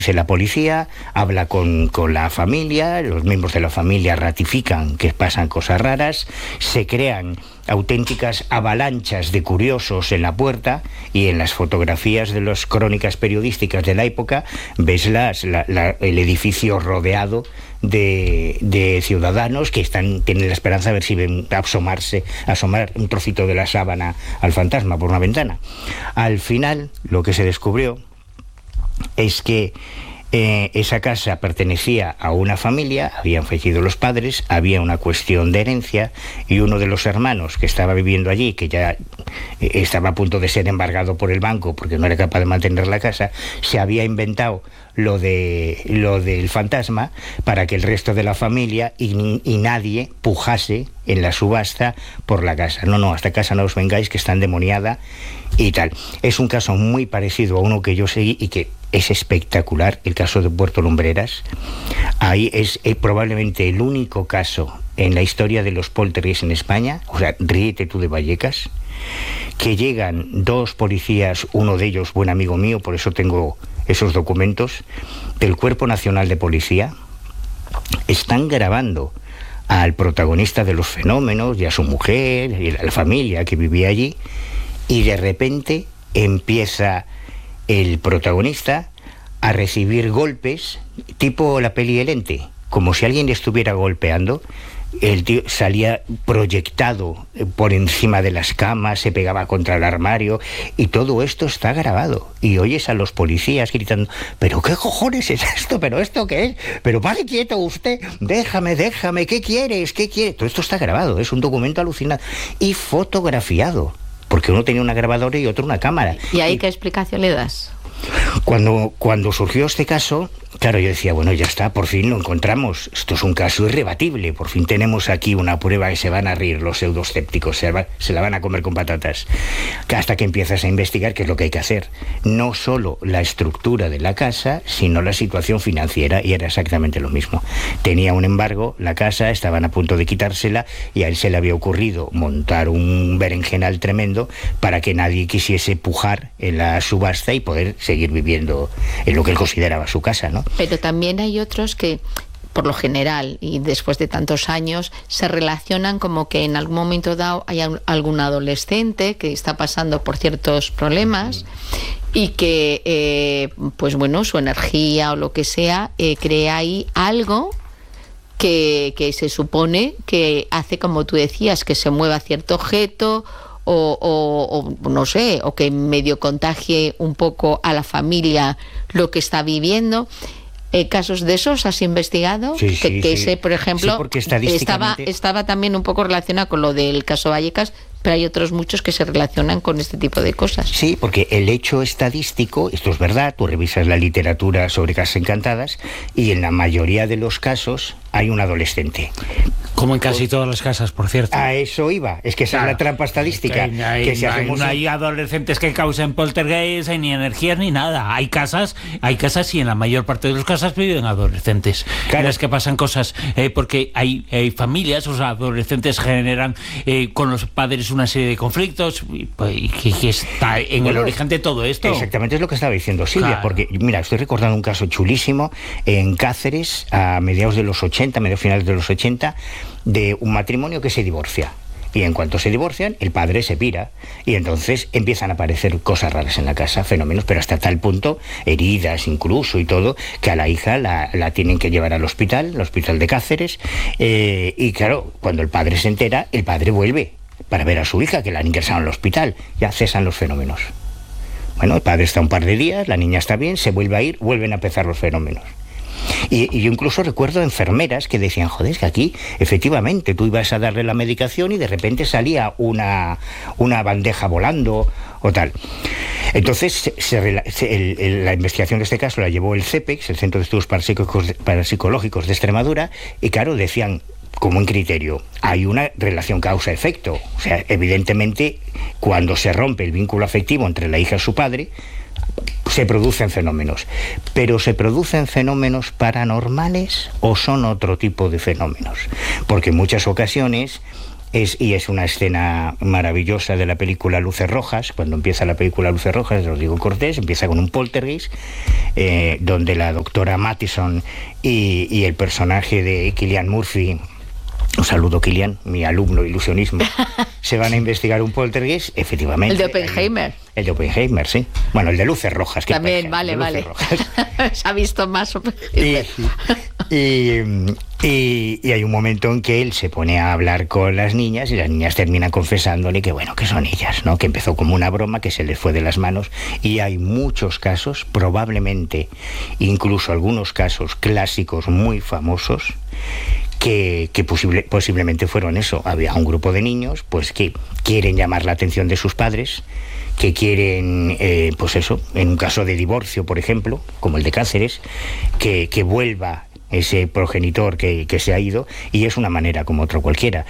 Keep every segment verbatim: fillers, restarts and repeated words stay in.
La policía habla con, con la familia, los miembros de la familia ratifican que pasan cosas raras, se crean auténticas avalanchas de curiosos en la puerta, y en las fotografías de las crónicas periodísticas de la época ves las, la, la, el edificio rodeado de, de ciudadanos que están tienen la esperanza de ver si ven asomarse, asomar un trocito de la sábana al fantasma por una ventana. Al final, lo que se descubrió es que eh, esa casa pertenecía a una familia, habían fallecido los padres, había una cuestión de herencia, y uno de los hermanos que estaba viviendo allí, que ya eh, estaba a punto de ser embargado por el banco porque no era capaz de mantener la casa, se había inventado lo de lo del fantasma para que el resto de la familia y, y nadie pujase en la subasta por la casa. No, no, a esta casa no os vengáis, que está endemoniada y tal. Es un caso muy parecido a uno que yo seguí y que es espectacular, el caso de Puerto Lumbreras. Ahí es eh, probablemente el único caso en la historia de los poltergeists en España, o sea, ríete tú de Vallecas, que llegan dos policías, uno de ellos buen amigo mío, por eso tengo esos documentos, del Cuerpo Nacional de Policía, están grabando al protagonista de los fenómenos y a su mujer y a la familia que vivía allí, y de repente empieza el protagonista a recibir golpes tipo la peli El Ente, como si alguien le estuviera golpeando. El tío salía proyectado por encima de las camas, se pegaba contra el armario, y todo esto está grabado. Y oyes a los policías gritando: ¿pero qué cojones es esto? ¿Pero esto qué es? ¿Pero pare quieto usted? Déjame, déjame, ¿qué quieres? ¿Qué quieres? Todo esto está grabado, es un documento alucinante y fotografiado, porque uno tenía una grabadora y otro una cámara. ¿Y ahí y, qué explicación le das? Cuando, cuando surgió este caso, claro, yo decía, bueno, ya está, por fin lo encontramos. Esto es un caso irrebatible. Por fin tenemos aquí una prueba que se van a reír los pseudoescépticos, se, va, se la van a comer con patatas. Hasta que empiezas a investigar qué es lo que hay que hacer. No solo la estructura de la casa, sino la situación financiera, y era exactamente lo mismo. Tenía un embargo, la casa, estaban a punto de quitársela, y a él se le había ocurrido montar un berenjenal tremendo para que nadie quisiese pujar en la subasta y poder seguir viviendo en lo que él consideraba su casa, ¿no? Pero también hay otros que, por lo general, y después de tantos años, se relacionan como que en algún momento dado hay algún adolescente que está pasando por ciertos problemas y que, eh, pues bueno, su energía o lo que sea, eh, crea ahí algo que, que se supone que hace, como tú decías, que se mueva cierto objeto, O, o, o no sé, o que medio contagie un poco a la familia lo que está viviendo. Eh, ¿Casos de esos has investigado? Sí, que, sí, que sí. ese, por ejemplo, sí, porque estadísticamente... estaba, estaba también un poco relacionado con lo del caso Vallecas, pero hay otros muchos que se relacionan con este tipo de cosas. Sí, porque el hecho estadístico, esto es verdad, tú revisas la literatura sobre casas encantadas y en la mayoría de los casos hay un adolescente. Como en casi todas las casas, por cierto. A eso iba, es que esa claro. es la trampa estadística. Que hay, que si no, hacemos hay, no un... hay adolescentes que causen poltergeist, ni energías, ni nada. Hay casas, hay casas y en la mayor parte de las casas viven adolescentes. Claro. En las que pasan cosas, eh, porque hay, hay familias, o sea, adolescentes generan eh, con los padres una serie de conflictos, y, pues, y que, que está en bueno, el origen de todo esto. Exactamente es lo que estaba diciendo Silvia, claro. Porque, mira, estoy recordando un caso chulísimo en Cáceres, a mediados de los ochenta, mediados finales de los ochenta, de un matrimonio que se divorcia. Y en cuanto se divorcian, el padre se pira y entonces empiezan a aparecer cosas raras en la casa, fenómenos, pero hasta tal punto, heridas incluso y todo, que a la hija la, la tienen que llevar al hospital, al hospital de Cáceres, eh, y claro, cuando el padre se entera, el padre vuelve para ver a su hija, que la han ingresado al hospital. Ya cesan los fenómenos. Bueno, el padre está un par de días, la niña está bien, se vuelve a ir, vuelven a empezar los fenómenos. Y, y yo incluso recuerdo enfermeras que decían, joder, es que aquí efectivamente tú ibas a darle la medicación y de repente salía una, una bandeja volando o tal. Entonces se, se, se, el, el, la investigación de este caso la llevó el CEPEX, el Centro de Estudios Parapsicológicos, Parapsicológicos de Extremadura, y claro, decían como un criterio, hay una relación causa-efecto. O sea, evidentemente, cuando se rompe el vínculo afectivo entre la hija y su padre, se producen fenómenos. Pero ¿se producen fenómenos paranormales o son otro tipo de fenómenos? Porque en muchas ocasiones Es, y es una escena maravillosa de la película Luces Rojas. Cuando empieza la película Luces Rojas de Rodrigo Cortés, empieza con un poltergeist, eh, donde la doctora Mattison y, y el personaje de Cillian Murphy, un saludo Cillian, mi alumno de ilusionismo, se van a investigar un poltergeist, efectivamente. El de Oppenheimer. El, el de Oppenheimer, sí. Bueno, el de Luces Rojas. Que también, vale, vale. Se ha visto más Oppenheimer. Y, y, y, y hay un momento en que él se pone a hablar con las niñas y las niñas terminan confesándole que, bueno, que son ellas, ¿no? Que empezó como una broma, que se les fue de las manos. Y hay muchos casos, probablemente incluso algunos casos clásicos muy famosos, que, que posible, posiblemente fueron eso. Había un grupo de niños pues que quieren llamar la atención de sus padres, que quieren, eh, pues eso, en un caso de divorcio, por ejemplo, como el de Cáceres, que, que vuelva ese progenitor que, que se ha ido, y es una manera como otra cualquiera.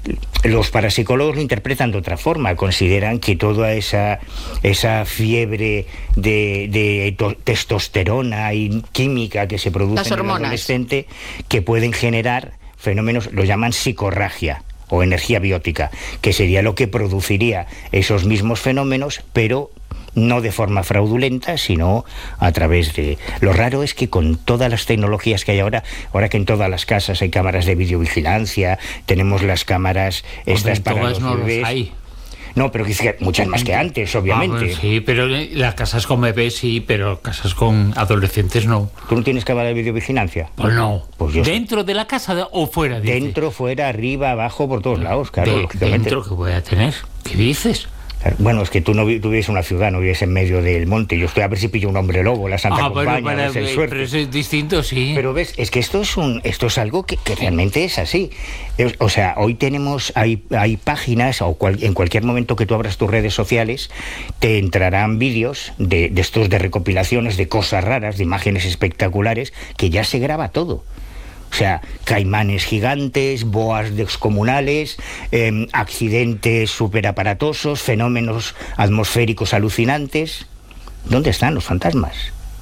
Los parapsicólogos lo interpretan de otra forma, consideran que toda esa, esa fiebre de, de to, testosterona y química que se produce en el adolescente, que pueden generar fenómenos, lo llaman psicorragia o energía biótica, que sería lo que produciría esos mismos fenómenos, pero no de forma fraudulenta, sino a través de... Lo raro es que con todas las tecnologías que hay ahora, ahora que en todas las casas hay cámaras de videovigilancia, tenemos las cámaras estas para los bebés... No, pero que muchas más que antes, obviamente. Ah, bueno, sí, pero las casas con bebés sí, pero casas con adolescentes no. ¿Tú no tienes cámara de videovigilancia? Pues no. Pues yo ¿Dentro sé. de la casa de, o fuera? Dice. Dentro, fuera, arriba, abajo, por todos lados, claro. De, lógicamente. ¿Dentro que voy a tener? ¿Qué dices? Bueno, es que tú no tú vives en una ciudad, no vives en medio del monte. Yo estoy a ver si pillo un hombre lobo, la Santa ah, Compañía, bueno, para, es el suerte. Pero eso es distinto, sí. Pero ves, es que esto es un esto es algo que, que realmente es así. O sea, hoy tenemos, hay, hay páginas, o cual, en cualquier momento que tú abras tus redes sociales, te entrarán vídeos de, de estos de recopilaciones de cosas raras, de imágenes espectaculares, que ya se graba todo. O sea, caimanes gigantes, boas descomunales, eh, accidentes superaparatosos, fenómenos atmosféricos alucinantes. ¿Dónde están los fantasmas?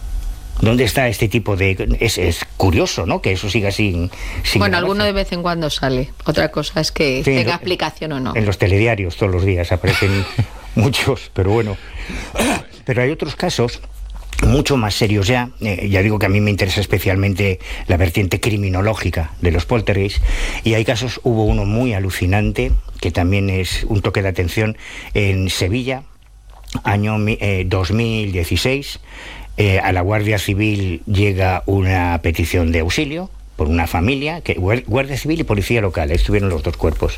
¿Dónde está este tipo de...? Es, es curioso, ¿no?, que eso siga sin... sin bueno, grabarse. Alguno de vez en cuando sale. Otra cosa es que sí, tenga lo, explicación o no. En los telediarios todos los días aparecen muchos, pero bueno. Pero hay otros casos mucho más serios ya. Eh, ya digo que a mí me interesa especialmente la vertiente criminológica de los poltergeist, y hay casos, hubo uno muy alucinante, que también es un toque de atención, en Sevilla, año eh, dos mil dieciséis, eh, a la Guardia Civil llega una petición de auxilio por una familia, que Guardia Civil y Policía Local, estuvieron los dos cuerpos,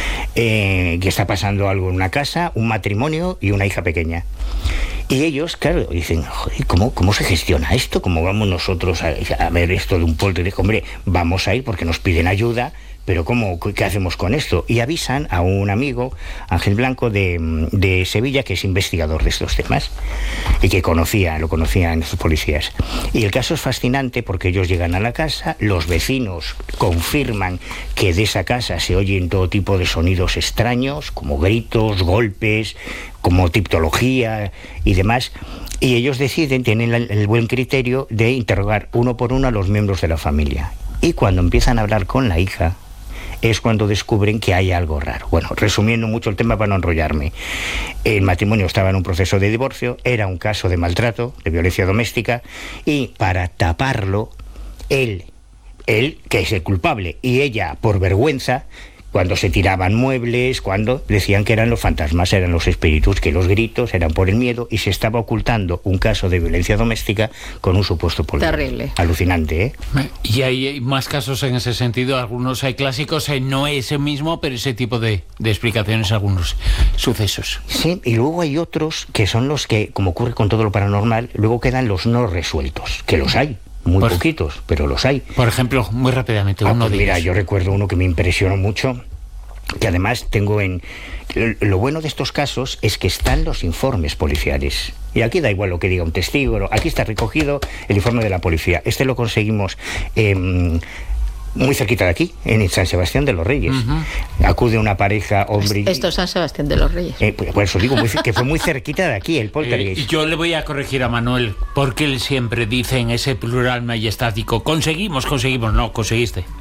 eh, que está pasando algo en una casa, un matrimonio y una hija pequeña. Y ellos, claro, dicen, joder, ¿cómo, cómo se gestiona esto? ¿Cómo vamos nosotros a, a ver esto de un poltergeist? Hombre, vamos a ir porque nos piden ayuda, pero ¿cómo, qué hacemos con esto? Y avisan a un amigo, Ángel Blanco, de, de Sevilla, que es investigador de estos temas, y que conocía, lo conocían sus policías. Y el caso es fascinante porque ellos llegan a la casa, los vecinos confirman que de esa casa se oyen todo tipo de sonidos extraños, como gritos, golpes, como tipología y demás, y ellos deciden, tienen el, el buen criterio de interrogar uno por uno a los miembros de la familia. Y cuando empiezan a hablar con la hija, es cuando descubren que hay algo raro. Bueno, resumiendo mucho el tema para no enrollarme, el matrimonio estaba en un proceso de divorcio, era un caso de maltrato, de violencia doméstica, y para taparlo, él, él, que es el culpable, y ella, por vergüenza, cuando se tiraban muebles, cuando decían que eran los fantasmas, eran los espíritus, que los gritos eran por el miedo, y se estaba ocultando un caso de violencia doméstica con un supuesto poltergeist. Terrible. Alucinante, ¿eh? Y hay más casos en ese sentido, algunos hay clásicos, no ese mismo, pero ese tipo de, de explicaciones, algunos sucesos. Sí, y luego hay otros que son los que, como ocurre con todo lo paranormal, luego quedan los no resueltos, que los hay. Muy por, poquitos, pero los hay. Por ejemplo, muy rápidamente, ah, uno pues de mira, ellos. Yo recuerdo uno que me impresionó mucho, que además tengo en... Lo bueno de estos casos es que están los informes policiales. Y aquí da igual lo que diga un testigo, aquí está recogido el informe de la policía. Este lo conseguimos... Eh, muy cerquita de aquí, en San Sebastián de los Reyes. Uh-huh. Acude una pareja, hombre... Esto es San Sebastián de los Reyes. Eh, pues, por eso digo, muy, que fue muy cerquita de aquí, el poltergeist. Eh, yo le voy a corregir a Manuel, porque él siempre dice en ese plural majestático, conseguimos, conseguimos, no, conseguiste.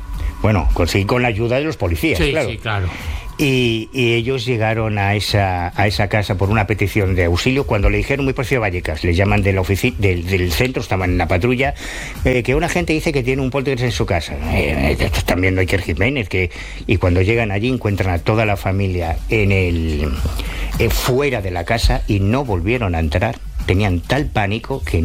Bueno, conseguí con la ayuda de los policías, sí, claro. Sí, claro. Y, y ellos llegaron a esa, a esa casa por una petición de auxilio cuando le dijeron, muy parecido a Vallecas, le llaman de la ofici- del, del centro, estaban en la patrulla, eh, que una gente dice que tiene un poltergeist en su casa. Eh, eh, también no Iker Jiménez, que, y cuando llegan allí encuentran a toda la familia en el eh, fuera de la casa y no volvieron a entrar. Tenían tal pánico que